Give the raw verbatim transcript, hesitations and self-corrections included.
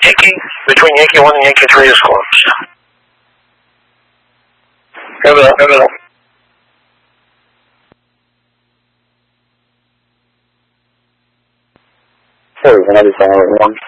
Yankee, between Yankee one and Yankee three is closed. Over there, over there. Sorry, another one.